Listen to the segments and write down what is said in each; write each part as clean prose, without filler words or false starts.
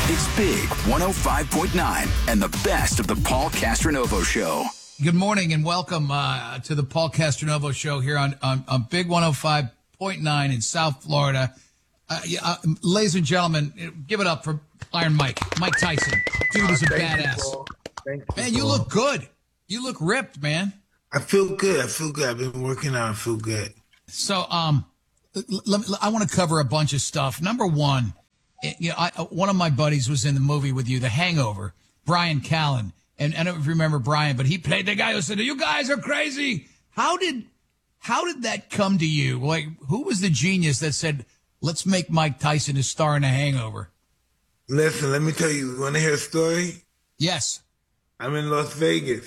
It's Big 105.9 and the best of the Paul Castronovo Show. Good morning and welcome to the Paul Castronovo Show here on Big 105.9 in South Florida. Ladies and gentlemen, give it up for Iron Mike Tyson. Dude is a badass. Man, you look good. You look ripped, man. I feel good. I've been working out. I feel good. So, I want to cover a bunch of stuff. Number one, one of my buddies was in the movie with you, The Hangover, Brian Callen. And I don't know if you remember Brian, but he played the guy who said, "You guys are crazy." How did that come to you? Like, who was the genius that said, "Let's make Mike Tyson a star in The Hangover"? Listen, let me tell you. Want to hear a story? Yes. I'm in Las Vegas,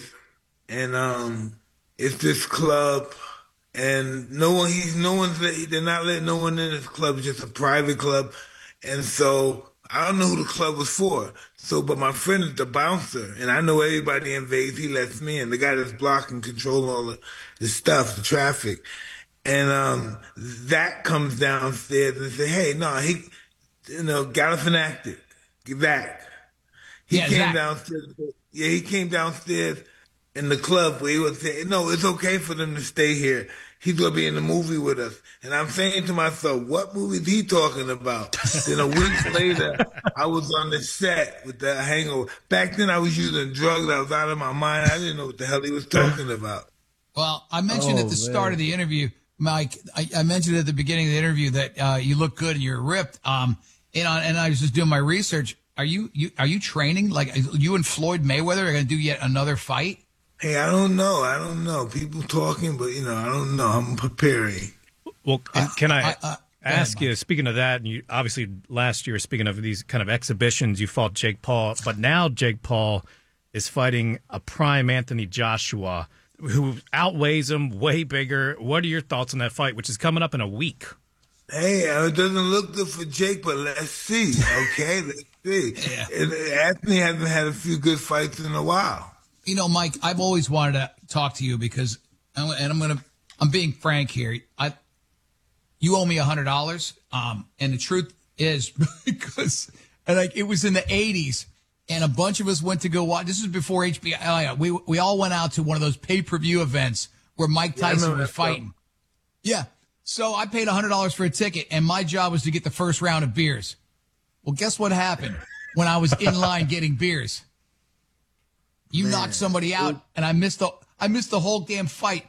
and it's this club, and they're not letting no one in this club. It's just a private club, and so I don't know who the club was for. So, but my friend is the bouncer, and I know everybody in Vegas. He lets me in. The guy that's blocking, control all the stuff, the traffic. And Zach comes downstairs and says, "Hey, no, Galifianakis, Zach." He came downstairs. Yeah, he came downstairs in the club where he was saying, "No, it's okay for them to stay here. He's going to be in the movie with us." And I'm saying to myself, what movie is he talking about? Then a week later, I was on the set with The Hangover. Back then, I was using drugs. I was out of my mind. I didn't know what the hell he was talking about. Well, I mentioned at the start of the interview, Mike, I mentioned at the beginning of the interview that you look good and you're ripped. And I was just doing my research. Are you training? Like, you and Floyd Mayweather are going to do yet another fight? Hey, I don't know. People talking, but, I don't know. I'm preparing. Well, can I ask you, speaking of that, and you obviously last year, speaking of these kind of exhibitions, you fought Jake Paul, but now Jake Paul is fighting a prime Anthony Joshua who outweighs him, way bigger. What are your thoughts on that fight, which is coming up in a week? Hey, it doesn't look good for Jake, but let's see, okay? Let's see. Yeah. Anthony hasn't had a few good fights in a while. Mike, I've always wanted to talk to you because, I'm being frank here. You owe me $100. And the truth is, because it was in the 80s and a bunch of us went to go watch. This was before HBO. We all went out to one of those pay-per-view events where Mike Tyson was fighting. Yeah. So I paid $100 for a ticket and my job was to get the first round of beers. Well, guess what happened when I was in line getting beers? You knocked somebody out and I missed the whole damn fight.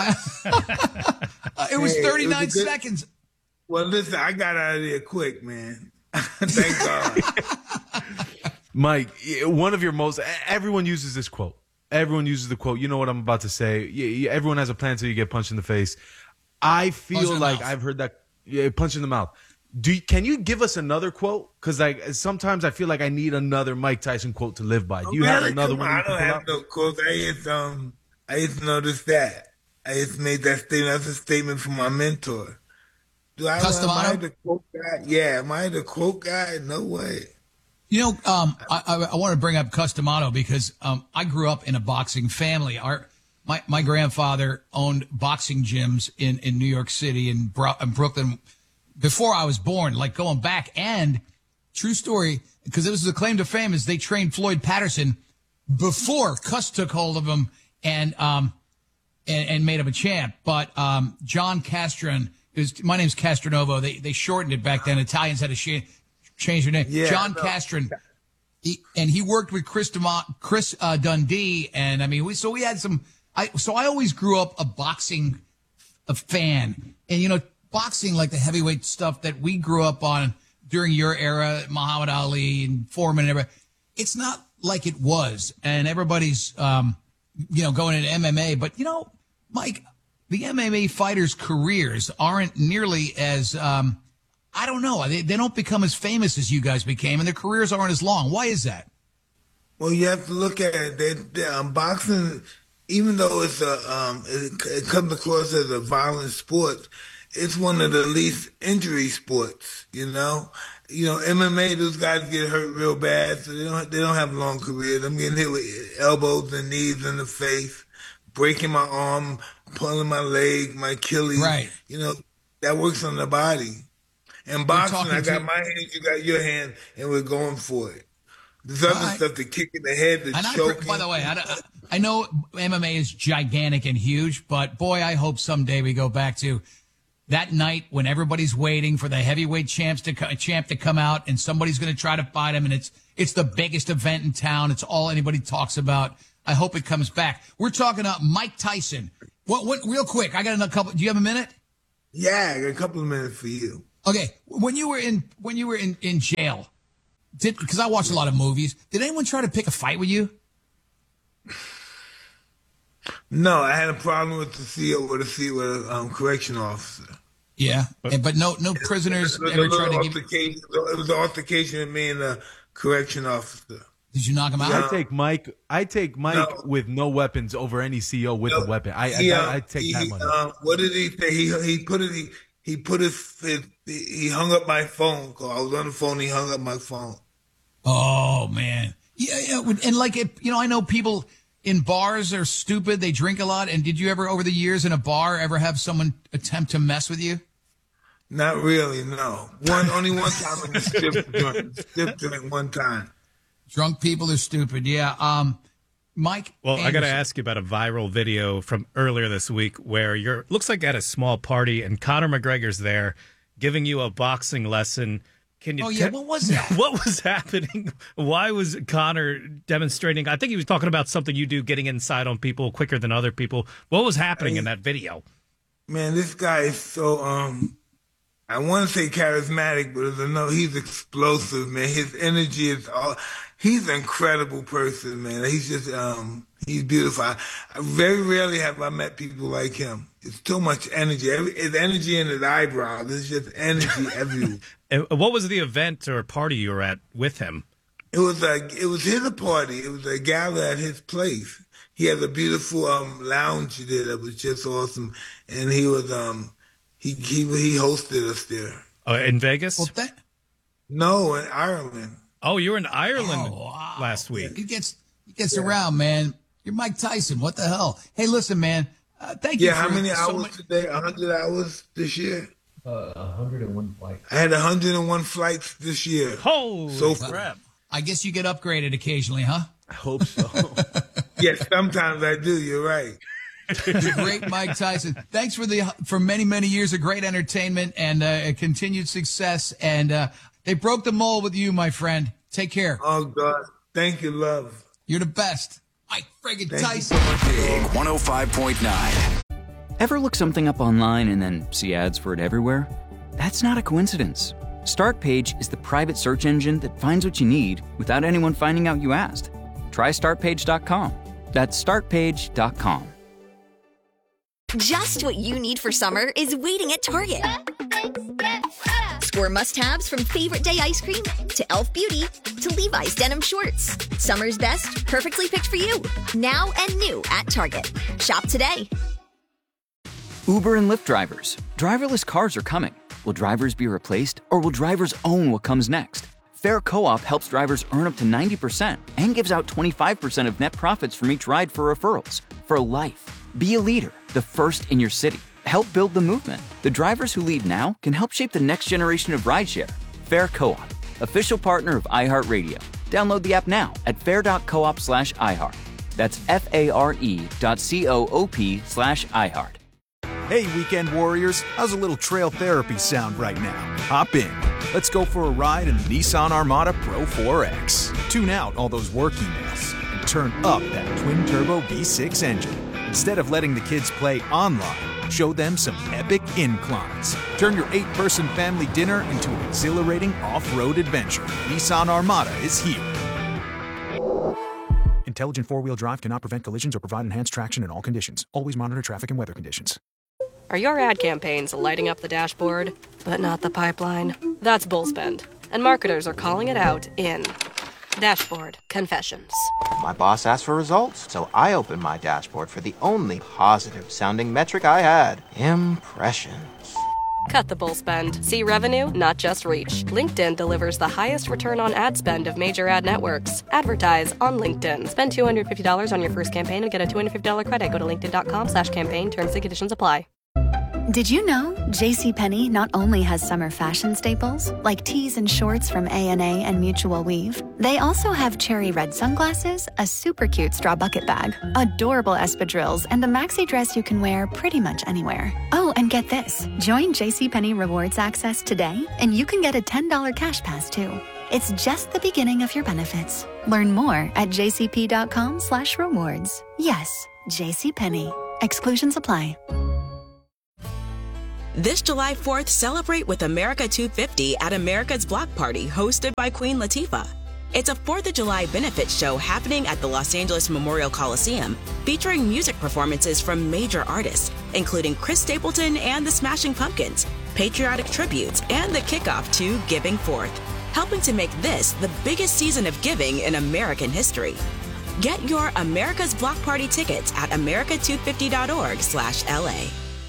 It was 39 seconds. Well, listen, I got out of there quick, man. Thank God. Mike, one of your everyone uses this quote. Everyone uses the quote. You know what I'm about to say. Everyone has a plan until you get punched in the face. I feel like I've heard that. Yeah, punch in the mouth. Can you give us another quote? Because sometimes I feel like I need another Mike Tyson quote to live by. Do you have another one? I don't have no quote. I used to notice that. I just made that statement. That's a statement from my mentor. Am I the quote guy? Yeah, am I the quote guy? No way. I want to bring up Customato because I grew up in a boxing family. My grandfather owned boxing gyms in New York City and Brooklyn before I was born, like going back. And true story, because this is a claim to fame, is they trained Floyd Patterson before Cuss took hold of him and made him a champ. But John Castron, my name's Castronovo. They shortened it back then. Italians had to change their name. Yeah, John Castron. He worked with Chris Dundee. And we had some. I always grew up a fan. And boxing, like the heavyweight stuff that we grew up on during your era, Muhammad Ali and Foreman and everybody, it's not like it was. And everybody's, going into MMA. But, Mike, the MMA fighters' careers aren't nearly as, I don't know. They don't become as famous as you guys became, and their careers aren't as long. Why is that? Well, you have to look at it. Boxing, even though it comes across as a violent sport, it's one of the least injury sports, MMA, those guys get hurt real bad, so they don't have long careers. I'm getting hit with elbows and knees in the face, breaking my arm, pulling my leg, my Achilles. Right. That works on the body. In boxing, I got my hand, you got your hand, and we're going for it. There's other stuff, the kick in the head, the choking. By the way, I know MMA is gigantic and huge, but boy, I hope someday we go back to that night when everybody's waiting for the heavyweight champ to come out, and somebody's going to try to fight him, and it's the biggest event in town. It's all anybody talks about. I hope it comes back. We're talking about Mike Tyson. What? Real quick, I got another couple. Do you have a minute? Yeah, I got a couple of minutes for you. Okay, when you were in jail, because I watch a lot of movies, did anyone try to pick a fight with you? No, I had a problem with the correctional officer. Yeah, but no prisoners ever tried to give. It was an altercation with me and the correction officer. Did you knock him out? I take Mike with no weapons over any CEO with a weapon. I take that money. What did he say? He hung up my phone call. I was on the phone. He hung up my phone. Oh man, yeah, and I know people in bars are stupid. They drink a lot. And did you ever, over the years in a bar, ever have someone attempt to mess with you? Not really, no. Only one time in the stiff joint one time. Drunk people are stupid, yeah. Mike? Well, Anderson. I got to ask you about a viral video from earlier this week where looks like at a small party and Conor McGregor's there giving you a boxing lesson. Can you what was that? What was happening? Why was Conor demonstrating? I think he was talking about something you do, getting inside on people quicker than other people. What was happening in that video? Man, this guy is so, I want to say charismatic, but he's explosive, man. His energy is he's an incredible person, man. He's just, he's beautiful. I very rarely have I met people like him. It's too much energy. His energy in his eyebrows. There's just energy everywhere. What was the event or party you were at with him? It was his party. It was a gala at his place. He has a beautiful lounge there that was just awesome, and he was he hosted us there. In Vegas? Well, no, in Ireland. Oh, you were in Ireland last week. He gets around, man. You're Mike Tyson. What the hell? Hey, listen, man. Thank you. Yeah, how many hours today? 100 hours this year? 101 flights. I had 101 flights this year. Holy crap. I guess you get upgraded occasionally, huh? I hope so. Yes, sometimes I do. You're right. The great Mike Tyson. Thanks for many, many years of great entertainment and continued success. And they broke the mold with you, my friend. Take care. Oh, God. Thank you, love. You're the best. Mike friggin' Tyson. Big 105.9. Ever look something up online and then see ads for it everywhere? That's not a coincidence. Startpage is the private search engine that finds what you need without anyone finding out you asked. Try Startpage.com. That's Startpage.com. Just what you need for summer is waiting at Target. Score must-haves from Favorite Day ice cream to Elf Beauty to Levi's denim shorts. Summer's best, perfectly picked for you. Now and new at Target. Shop today. Uber and Lyft drivers. Driverless cars are coming. Will drivers be replaced, or will drivers own what comes next? Fair Co-op helps drivers earn up to 90% and gives out 25% of net profits from each ride for referrals. For life. Be a leader, the first in your city. Help build the movement. The drivers who lead now can help shape the next generation of rideshare. Fair Co-op, official partner of iHeartRadio. Download the app now at fair.coop/iHeart. That's FARE.coop/iHeart. Hey, weekend warriors, how's a little trail therapy sound right now? Hop in. Let's go for a ride in the Nissan Armada Pro 4X. Tune out all those work emails and turn up that twin-turbo V6 engine. Instead of letting the kids play online, show them some epic inclines. Turn your 8-person family dinner into an exhilarating off-road adventure. Nissan Armada is here. Intelligent four-wheel drive cannot prevent collisions or provide enhanced traction in all conditions. Always monitor traffic and weather conditions. Are your ad campaigns lighting up the dashboard, but not the pipeline? That's Bullspend, and marketers are calling it out in Dashboard Confessions. My boss asked for results, so I opened my dashboard for the only positive-sounding metric I had: impressions. Cut the bull spend. See revenue, not just reach. LinkedIn delivers the highest return on ad spend of major ad networks. Advertise on LinkedIn. Spend $250 on your first campaign and get a $250 credit. Go to linkedin.com/campaign. Terms and conditions apply. Did you know JCPenney not only has summer fashion staples, like tees and shorts from A&A and Mutual Weave, they also have cherry red sunglasses, a super cute straw bucket bag, adorable espadrilles, and a maxi dress you can wear pretty much anywhere. Oh, and get this. Join JCPenney Rewards Access today, and you can get a $10 cash pass, too. It's just the beginning of your benefits. Learn more at jcp.com/rewards. Yes, JCPenney. Exclusions apply. This July 4th, celebrate with America 250 at America's Block Party, hosted by Queen Latifah. It's a 4th of July benefit show happening at the Los Angeles Memorial Coliseum, featuring music performances from major artists, including Chris Stapleton and the Smashing Pumpkins, patriotic tributes, and the kickoff to Giving Forth, helping to make this the biggest season of giving in American history. Get your America's Block Party tickets at america250.org/LA.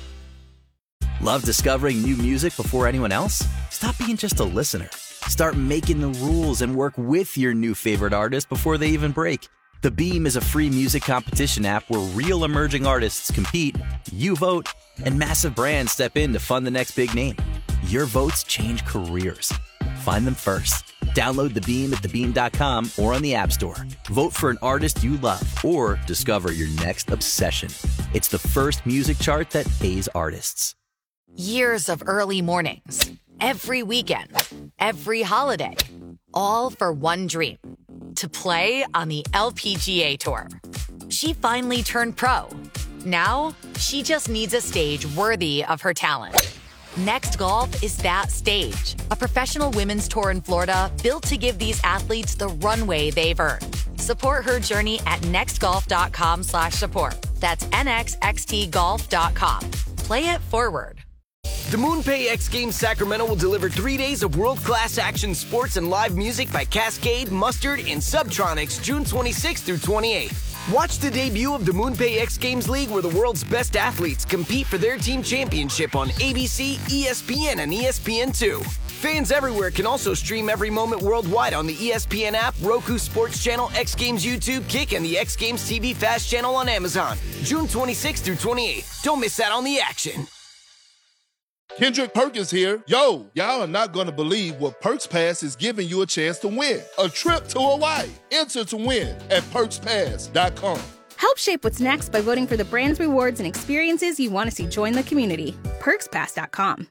Love discovering new music before anyone else? Stop being just a listener. Start making the rules and work with your new favorite artist before they even break. The Beam is a free music competition app where real emerging artists compete, you vote, and massive brands step in to fund the next big name. Your votes change careers. Find them first. Download The Beam at thebeam.com or on the App Store. Vote for an artist you love or discover your next obsession. It's the first music chart that pays artists. Years of early mornings, every weekend, every holiday, all for one dream, to play on the LPGA Tour. She finally turned pro. Now, she just needs a stage worthy of her talent. Next Golf is that stage, a professional women's tour in Florida built to give these athletes the runway they've earned. Support her journey at nextgolf.com/support. That's nxxtgolf.com. Play it forward. The MoonPay X Games Sacramento will deliver 3 days of world-class action sports and live music by Cascade, Mustard, and Subtronics June 26th through 28th. Watch the debut of the MoonPay X Games League where the world's best athletes compete for their team championship on ABC, ESPN, and ESPN2. Fans everywhere can also stream every moment worldwide on the ESPN app, Roku Sports Channel, X Games YouTube, Kick, and the X Games TV Fast Channel on Amazon. June 26th through 28th. Don't miss out on the action. Kendrick Perkins here. Yo, y'all are not going to believe what Perks Pass is giving you a chance to win. A trip to Hawaii. Enter to win at perkspass.com. Help shape what's next by voting for the brands, rewards, and experiences you want to see join the community. perkspass.com.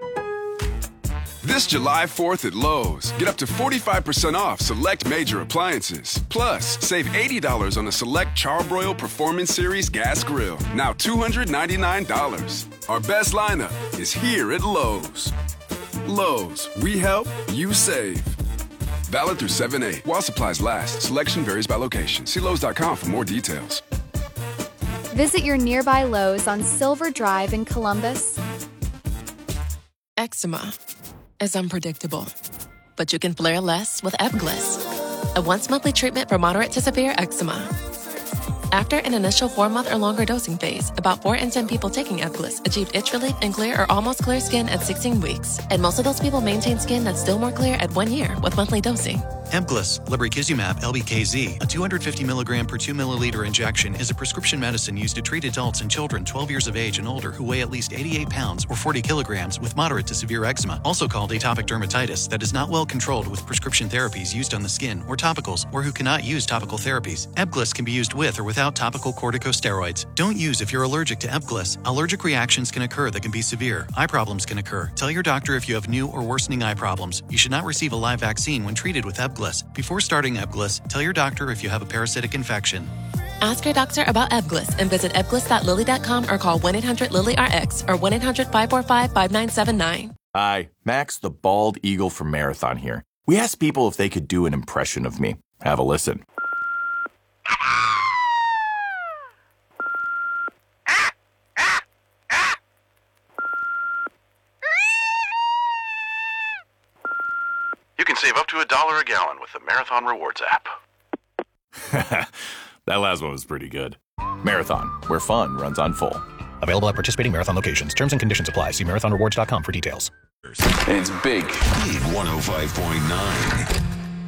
This July 4th at Lowe's, get up to 45% off select major appliances. Plus, save $80 on a select Charbroil Performance Series gas grill, now $299. Our best lineup is here at Lowe's. Lowe's, we help, you save. Valid through 7/8. While supplies last, selection varies by location. See Lowe's.com for more details. Visit your nearby Lowe's on Silver Drive in Columbus. Eczema is unpredictable, but you can flare less with Ebglyss, a once-monthly treatment for moderate to severe eczema. After an initial 4-month or longer dosing phase, about 4 in 10 people taking Ebglyss achieved itch relief and clear or almost clear skin at 16 weeks. And most of those people maintain skin that's still more clear at 1 year with monthly dosing. Ebglyss, lebrikizumab LBKZ, a 250 milligram per 2 milliliter injection, is a prescription medicine used to treat adults and children 12 years of age and older who weigh at least 88 pounds or 40 kilograms with moderate to severe eczema, also called atopic dermatitis, that is not well controlled with prescription therapies used on the skin or topicals, or who cannot use topical therapies. Ebglyss can be used with or without topical corticosteroids. Don't use if you're allergic to Ebglyss. Allergic reactions can occur that can be severe. Eye problems can occur. Tell your doctor if you have new or worsening eye problems. You should not receive a live vaccine when treated with Ebglyss. Before starting Ebglyss, tell your doctor if you have a parasitic infection. Ask your doctor about Ebglyss and visit ebglyss.lilly.com or call 1-800-LILY-RX or 1-800-545-5979. Hi, Max the Bald Eagle from Marathon here. We asked people if they could do an impression of me. Have a listen. You can save up to $1 a gallon with the Marathon Rewards app. That last one was pretty good. Marathon, where fun runs on full. Available at participating Marathon locations. Terms and conditions apply. See marathonrewards.com for details. It's big. Big 105.9.